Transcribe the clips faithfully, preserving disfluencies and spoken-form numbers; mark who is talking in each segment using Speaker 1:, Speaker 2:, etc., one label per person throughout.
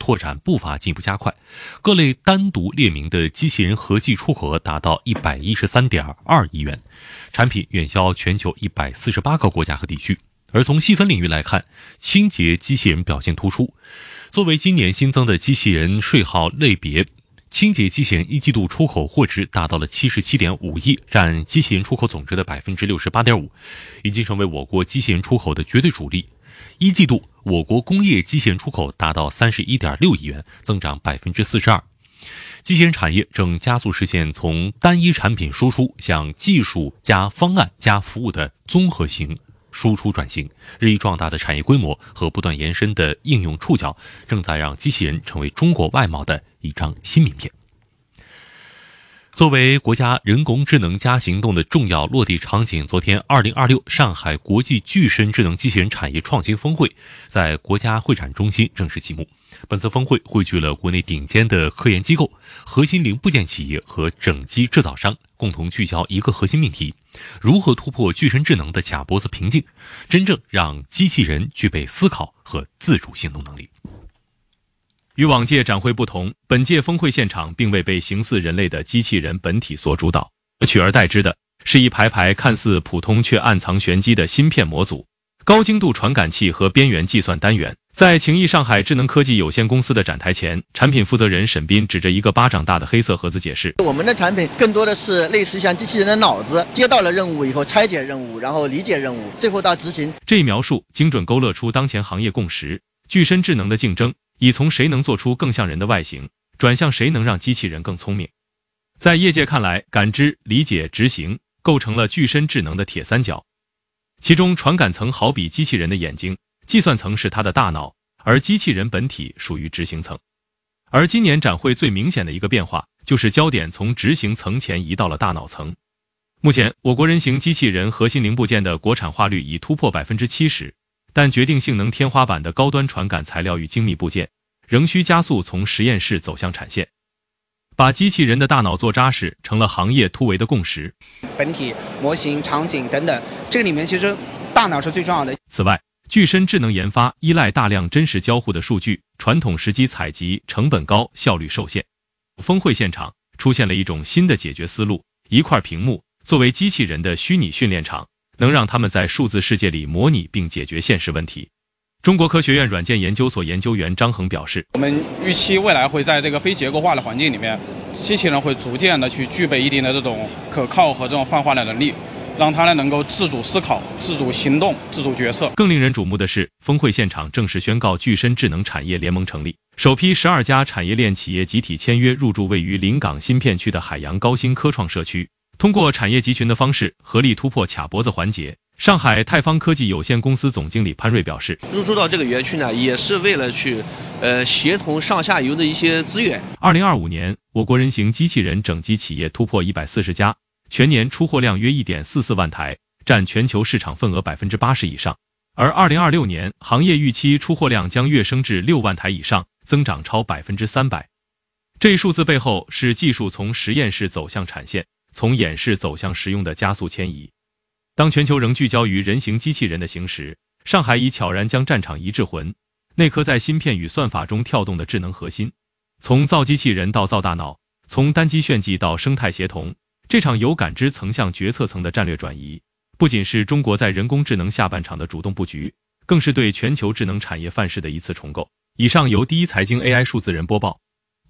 Speaker 1: 拓展步伐进一步加快，各类单独列明的机器人合计出口额达到一百一十三点二亿元，产品远销全球一百四十八个国家和地区。而从细分领域来看，清洁机器人表现突出。作为今年新增的机器人税号类别，清洁机器人一季度出口货值达到了 七十七点五亿，占机器人出口总值的 百分之六十八点五， 已经成为我国机器人出口的绝对主力。一季度我国工业机器人出口达到 三十一点六亿元，增长 百分之四十二。机器人产业正加速实现从单一产品输出向技术加方案加服务的综合型输出转型，日益壮大的产业规模和不断延伸的应用触角，正在让机器人成为中国外贸的一张新名片。作为国家人工智能加行动的重要落地场景，昨天二零二六上海国际具身智能机器人产业创新峰会在国家会展中心正式启幕。本次峰会汇聚了国内顶尖的科研机构、核心零部件企业和整机制造商，共同聚焦一个核心命题：如何突破具身智能的卡脖子瓶颈，真正让机器人具备思考和自主行动能力。
Speaker 2: 与往届展会不同，本届峰会现场并未被形似人类的机器人本体所主导，取而代之的是一排排看似普通却暗藏玄机的芯片模组、高精度传感器和边缘计算单元。在情谊上海智能科技有限公司的展台前，产品负责人沈斌指着一个巴掌大的黑色盒子解释：
Speaker 3: 我们的产品更多的是类似于像机器人的脑子，接到了任务以后拆解任务，然后理解任务，最后到执行。
Speaker 2: 这一描述精准勾勒出当前行业共识：具身智能的竞争已从谁能做出更像人的外形，转向谁能让机器人更聪明。在业界看来，感知、理解、执行构成了具身智能的铁三角。其中传感层好比机器人的眼睛，计算层是它的大脑，而机器人本体属于执行层。而今年展会最明显的一个变化，就是焦点从执行层前移到了大脑层。目前，我国人形机器人核心零部件的国产化率已突破 百分之七十，但决定性能天花板的高端传感材料与精密部件，仍需加速从实验室走向产线。把机器人的大脑做扎实，成了行业突围的共识。
Speaker 4: 本体、模型、场景等等，这个里面其实大脑是最重要的。
Speaker 2: 此外，具身智能研发依赖大量真实交互的数据，传统实机采集成本高，效率受限。峰会现场出现了一种新的解决思路：一块屏幕作为机器人的虚拟训练场，能让他们在数字世界里模拟并解决现实问题。中国科学院软件研究所研究员张恒表示，
Speaker 5: 我们预期未来会在这个非结构化的环境里面，机器人会逐渐的去具备一定的这种可靠和这种泛化的能力，让它呢能够自主思考、自主行动、自主决策。
Speaker 2: 更令人瞩目的是，峰会现场正式宣告具身智能产业联盟成立，首批十二家产业链企业集体签约入驻位于临港新片区的海洋高新科创社区，通过产业集群的方式，合力突破卡脖子环节。上海泰方科技有限公司总经理潘瑞表示，
Speaker 6: 入驻到这个园区呢，也是为了去呃协同上下游的一些资源。
Speaker 2: 二零二五年，我国人形机器人整机企业突破一百四十家，全年出货量约 一点四四万台，占全球市场份额 百分之八十 以上。而二零二六年，行业预期出货量将跃升至六万台以上，增长超 百分之三百。这一数字背后是技术从实验室走向产线，从演示走向实用的加速迁移。当全球仍聚焦于人形机器人的形时，上海已悄然将战场移至魂，那颗在芯片与算法中跳动的智能核心。从造机器人到造大脑，从单机炫技到生态协同，这场由感知层向决策层的战略转移，不仅是中国在人工智能下半场的主动布局，更是对全球智能产业范式的一次重构。以上由第一财经 A I 数字人播报。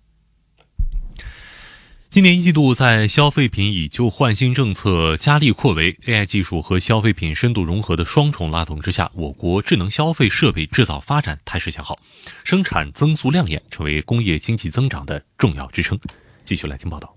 Speaker 1: 今年一季度，在消费品以旧换新政策加力扩围、A I 技术和消费品深度融合的双重拉动之下，我国智能消费设备制造发展态势向好，生产增速亮眼，成为工业经济增长的重要支撑。继续来听报道。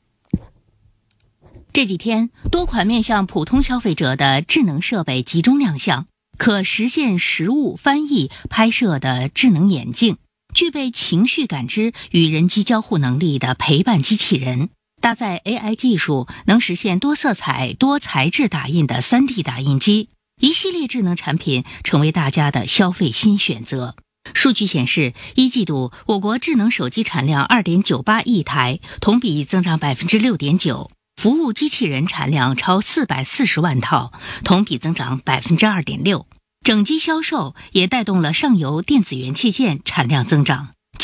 Speaker 7: 这几天，多款面向普通消费者的智能设备集中亮相，可实现实物翻译、拍摄的智能眼镜，具备情绪感知与人机交互能力的陪伴机器人，搭载 A I 技术能实现多色彩、多材质打印的 三 D 打印机，一系列智能产品成为大家的消费新选择。数据显示，一季度我国智能手机产量 二点九八亿台，同比增长 百分之六点九， 服务机器人产量超四百四十万套，同比增长 百分之二点六。整机销售也带动了上游电子元器件产量增长。